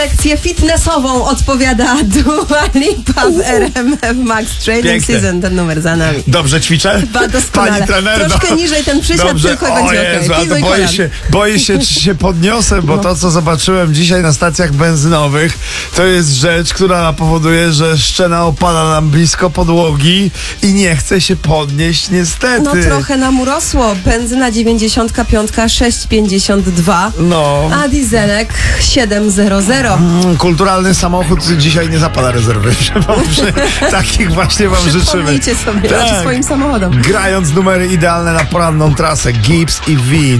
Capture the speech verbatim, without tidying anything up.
sekcję fitnessową odpowiada Dua Lipa w R M F Max Training Piękne. Season. Ten numer za nami. Dobrze ćwiczę? Chyba doskonale. Pani trener, Troszkę no. niżej ten przysiad, Dobrze. tylko i O będzie Jezu, okej. a to Pilnuj boję kolan. się, boję się, czy się podniosę, bo No. to, co zobaczyłem dzisiaj na stacjach benzynowych, to jest rzecz, która powoduje, że szczena opada nam blisko podłogi i nie chce się podnieść niestety. No trochę nam urosło. Benzyna dziewięćdziesiąt pięć, sześć pięćdziesiąt dwa, No. a dieselek siedem zero zero. Mm, Kulturalny samochód dzisiaj nie zapala rezerwy. Przy takich właśnie wam życzymy. Przypomnijcie sobie, Tak. znaczy swoim samochodom. Grając numery idealne na poranną trasę Gibbs i Vin.